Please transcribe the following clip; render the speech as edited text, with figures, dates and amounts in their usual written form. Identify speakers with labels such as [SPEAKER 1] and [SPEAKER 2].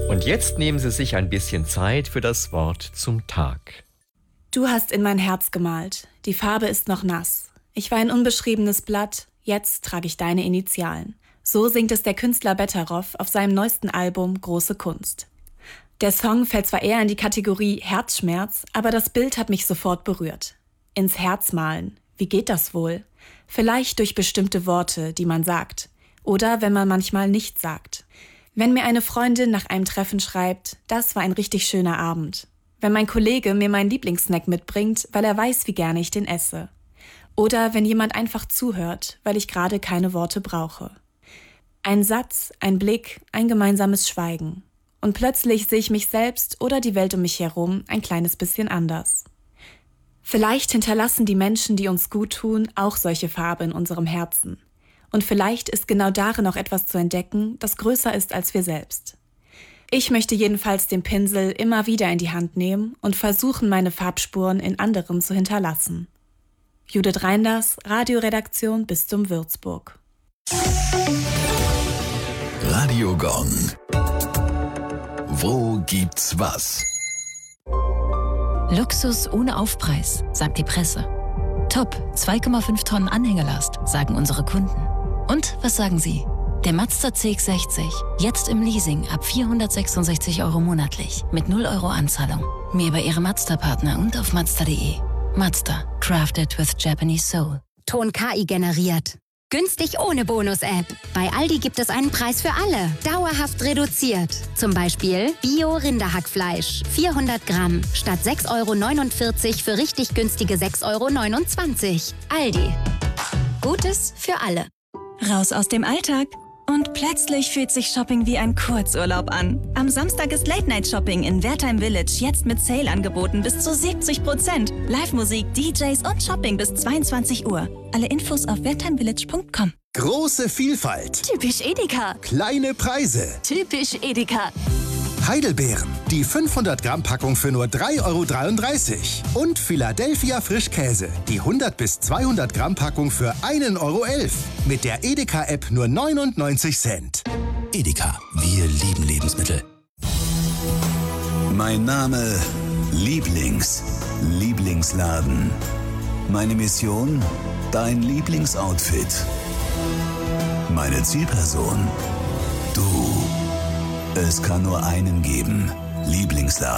[SPEAKER 1] Und jetzt nehmen Sie sich ein bisschen Zeit für das Wort zum Tag.
[SPEAKER 2] Du hast in mein Herz gemalt. Die Farbe ist noch nass. Ich war ein unbeschriebenes Blatt. Jetzt trage ich deine Initialen. So singt es der Künstler Betteroff auf seinem neuesten Album Große Kunst. Der Song fällt zwar eher in die Kategorie Herzschmerz, aber das Bild hat mich sofort berührt. Ins Herz malen. Wie geht das wohl? Vielleicht durch bestimmte Worte, die man sagt. Oder wenn man manchmal nichts sagt. Wenn mir eine Freundin nach einem Treffen schreibt, das war ein richtig schöner Abend. Wenn mein Kollege mir meinen Lieblingssnack mitbringt, weil er weiß, wie gerne ich den esse. Oder wenn jemand einfach zuhört, weil ich gerade keine Worte brauche. Ein Satz, ein Blick, ein gemeinsames Schweigen. Und plötzlich sehe ich mich selbst oder die Welt um mich herum ein kleines bisschen anders. Vielleicht hinterlassen die Menschen, die uns gut tun, auch solche Farbe in unserem Herzen. Und vielleicht ist genau darin auch etwas zu entdecken, das größer ist als wir selbst. Ich möchte jedenfalls den Pinsel immer wieder in die Hand nehmen und versuchen, meine Farbspuren in anderen zu hinterlassen. Judith Reinders, Radioredaktion Bistum Würzburg.
[SPEAKER 3] Radio Gong. Wo gibt's was?
[SPEAKER 4] Luxus ohne Aufpreis, sagt die Presse. Top, 2,5 Tonnen Anhängelast, sagen unsere Kunden. Und was sagen Sie? Der Mazda CX-60, jetzt im Leasing ab 466 € monatlich, mit 0 € Anzahlung. Mehr bei Ihrem Mazda-Partner und auf Mazda.de. Mazda, crafted with Japanese soul.
[SPEAKER 5] Ton KI generiert. Günstig ohne Bonus-App. Bei Aldi gibt es einen Preis für alle. Dauerhaft reduziert. Zum Beispiel Bio-Rinderhackfleisch. 400 Gramm. Statt 6,49 € für richtig günstige 6,29 €. Aldi. Gutes für alle.
[SPEAKER 6] Raus aus dem Alltag. Und plötzlich fühlt sich Shopping wie ein Kurzurlaub an. Am Samstag ist Late-Night-Shopping in Wertheim Village jetzt mit Sale-Angeboten bis zu 70%. Live-Musik, DJs und Shopping bis 22 Uhr. Alle Infos auf wertheimvillage.com.
[SPEAKER 7] Große Vielfalt.
[SPEAKER 6] Typisch Edeka.
[SPEAKER 7] Kleine Preise.
[SPEAKER 6] Typisch Edeka.
[SPEAKER 7] Heidelbeeren. Die 500 Gramm Packung für nur 3,33 € Und Philadelphia Frischkäse. Die 100 bis 200 Gramm Packung für 1,11 € Mit der Edeka-App nur 99 Cent.
[SPEAKER 3] Edeka, wir lieben Lebensmittel. Mein Name Lieblingsladen. Meine Mission, dein Lieblingsoutfit. Meine Zielperson, du. Es kann nur einen geben. Lieblingsladen.